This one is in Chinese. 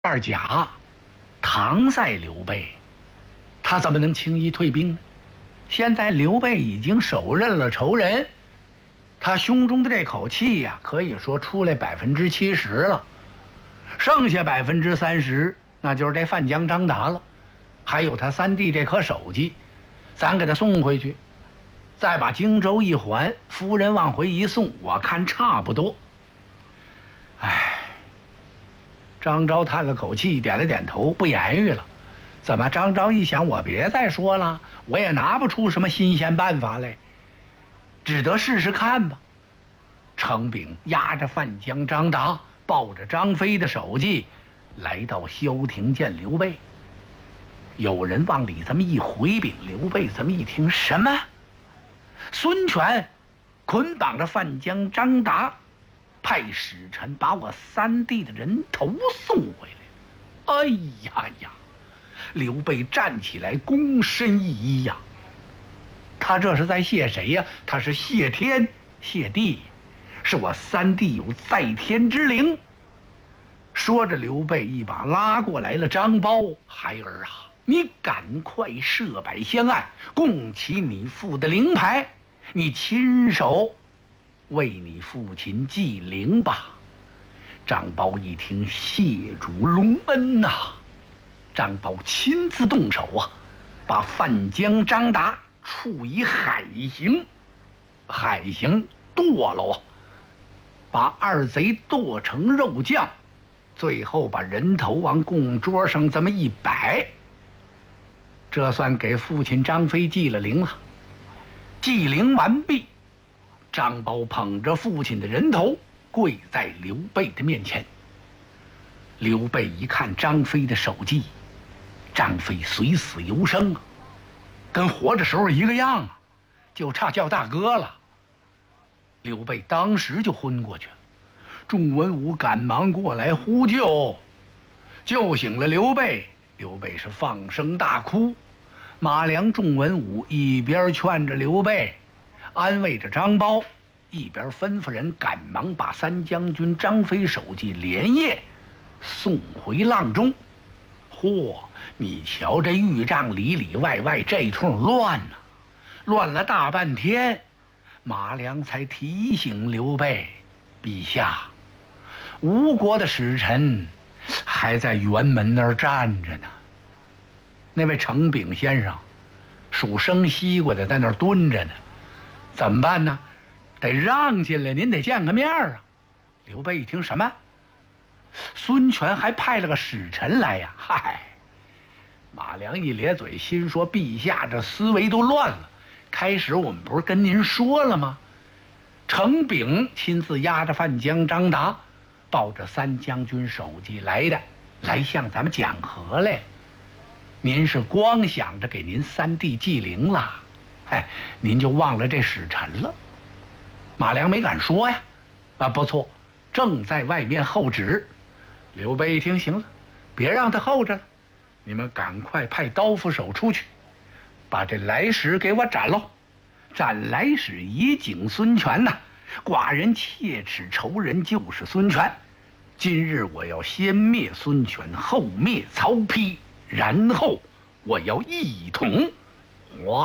二甲，搪塞刘备，他怎么能轻易退兵呢？现在刘备已经手刃了仇人，他胸中的这口气呀，可以说出来70%了，剩下30%，那就是这范江张达了，还有他三弟这颗首级，咱给他送回去，再把荆州一还，夫人往回一送，我看差不多。唉，张昭叹了口气，点了点头，不言语了。怎么？张昭一想，我别再说了，我也拿不出什么新鲜办法来，只得试试看吧。程炳压着范江张达，抱着张飞的首级，来到萧亭见刘备。有人往里这么一回禀，刘备这么一听，什么？孙权捆绑着范江张达，派使臣把我三弟的人头送回来。哎呀呀！刘备站起来，躬身一揖呀，他这是在谢谁呀？他是谢天谢地，是我三弟有在天之灵。说着，刘备一把拉过来了张苞，孩儿啊，你赶快设摆香案，供起你父的灵牌，你亲手为你父亲祭灵吧。张苞一听，谢主隆恩呐！张苞亲自动手啊，把范江张达处以海刑，海刑剁了啊，把二贼剁成肉酱，最后把人头往供桌上这么一摆，这算给父亲张飞祭了灵了。祭灵完毕，张苞捧着父亲的人头跪在刘备的面前。刘备一看张飞的首级，张飞虽死犹生啊，跟活着时候一个样啊，就差叫大哥了。刘备当时就昏过去了，众文武赶忙过来呼救，救醒了刘备。刘备是放声大哭，马良众文武一边劝着刘备，安慰着张苞，一边吩咐人赶忙把三将军张飞首级连夜送回阆中。嚯，你瞧这御帐里里外外这通乱呐，乱了大半天，马良才提醒刘备，陛下，吴国的使臣还在辕门那儿站着呢。那位程炳先生属生西瓜的在那儿蹲着呢，怎么办呢？得让进来，您得见个面啊。刘备一听，什么？孙权还派了个使臣来呀？嗨，马良一咧嘴，心说陛下这思维都乱了。开始我们不是跟您说了吗？程炳亲自押着范江张达，抱着三将军首级来的，来向咱们讲和来。您是光想着给您三弟祭灵了，哎，您就忘了这使臣了。马良没敢说呀，啊，不错，正在外面候旨。刘备一听，行了，别让他候着了，你们赶快派刀斧手出去，把这来使给我斩喽！斩来使以警孙权呐！寡人切齿仇人就是孙权，今日我要先灭孙权，后灭曹丕，然后我要一统华